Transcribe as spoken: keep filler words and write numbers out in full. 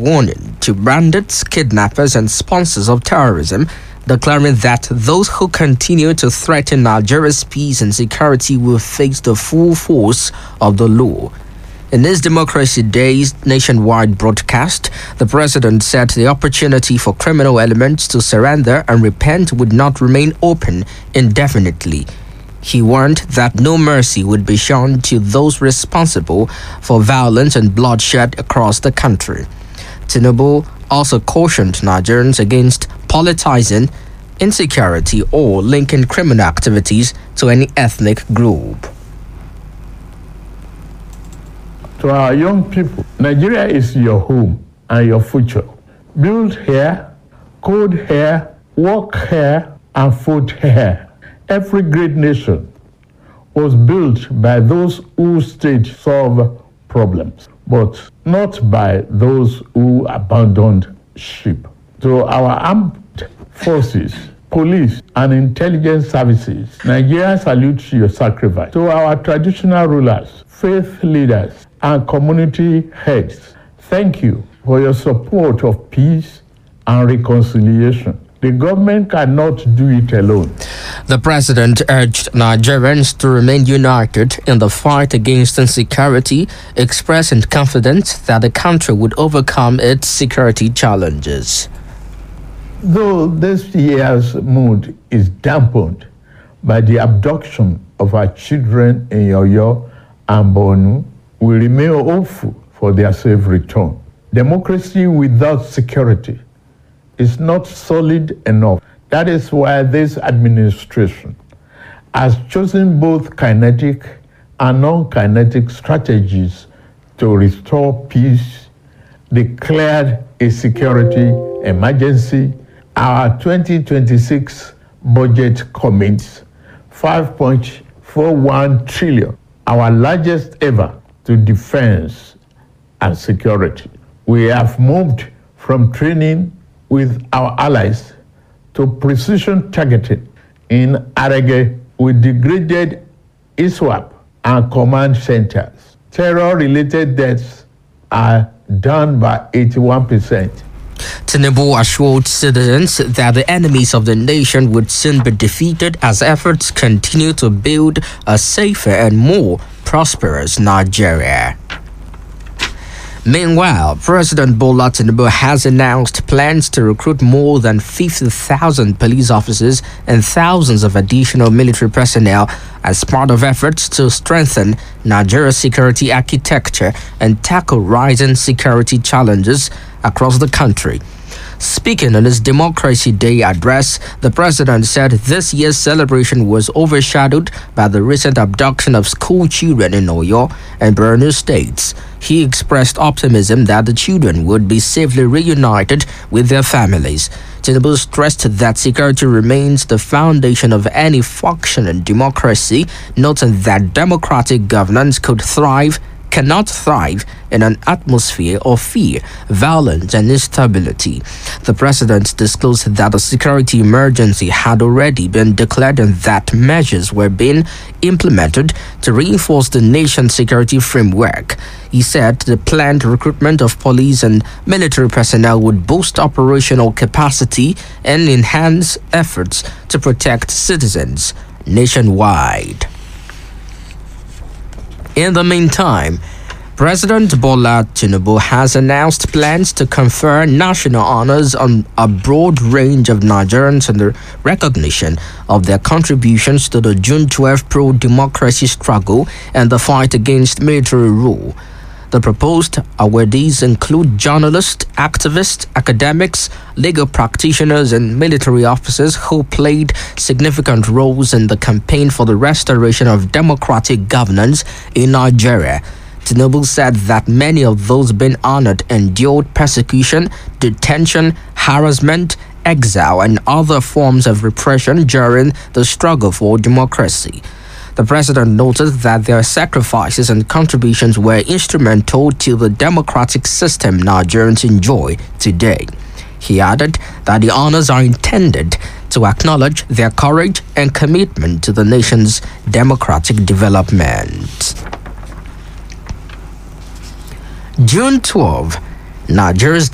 warning to bandits, kidnappers, and sponsors of terrorism, declaring that those who continue to threaten Nigeria's peace and security will face the full force of the law. In this Democracy Day's nationwide broadcast, the president said the opportunity for criminal elements to surrender and repent would not remain open indefinitely. He warned that no mercy would be shown to those responsible for violence and bloodshed across the country. Tinubu also cautioned Nigerians against politicizing insecurity or linking criminal activities to any ethnic group. To our young people, Nigeria is your home and your future. Build here, code here, work here, and vote here. Every great nation was built by those who stayed to solve problems, but not by those who abandoned ship. To our armed forces, police, and intelligence services, Nigeria salutes your sacrifice. To our traditional rulers, faith leaders, and community heads, thank you for your support of peace and reconciliation. The government cannot do it alone. The president urged Nigerians to remain united in the fight against insecurity, expressing confidence that the country would overcome its security challenges. Though this year's mood is dampened by the abduction of our children in Oyo and Borno, we remain hopeful for their safe return. Democracy without security is not solid enough. That is why this administration has chosen both kinetic and non-kinetic strategies to restore peace, declared a security emergency. Our twenty twenty-six budget commits five point four one trillion, our largest ever, to defense and security. We have moved from training with our allies to precision targeting. In Arege, we degraded ISWAP and command centers. Terror-related deaths are down by eighty-one percent. Tinubu assured citizens that the enemies of the nation would soon be defeated as efforts continue to build a safer and more prosperous Nigeria. Meanwhile, President Bola Tinubu has announced plans to recruit more than fifty thousand police officers and thousands of additional military personnel as part of efforts to strengthen Nigeria's security architecture and tackle rising security challenges across the country. Speaking on his Democracy Day address, the president said this year's celebration was overshadowed by the recent abduction of school children in Oyo and Borno states. He expressed optimism that the children would be safely reunited with their families. Tinubu stressed that security remains the foundation of any functioning democracy, noting that democratic governance could thrive cannot thrive in an atmosphere of fear, violence, and instability. The president disclosed that a security emergency had already been declared and that measures were being implemented to reinforce the nation's security framework. He said the planned recruitment of police and military personnel would boost operational capacity and enhance efforts to protect citizens nationwide. In the meantime, President Bola Tinubu has announced plans to confer national honors on a broad range of Nigerians in the recognition of their contributions to the June twelfth pro-democracy struggle and the fight against military rule. The proposed awardees include journalists, activists, academics, legal practitioners, and military officers who played significant roles in the campaign for the restoration of democratic governance in Nigeria. Tinubu said that many of those being honored endured persecution, detention, harassment, exile, and other forms of repression during the struggle for democracy. The president noted that their sacrifices and contributions were instrumental to the democratic system Nigerians enjoy today. He added that the honors are intended to acknowledge their courage and commitment to the nation's democratic development. June twelfth, Nigeria's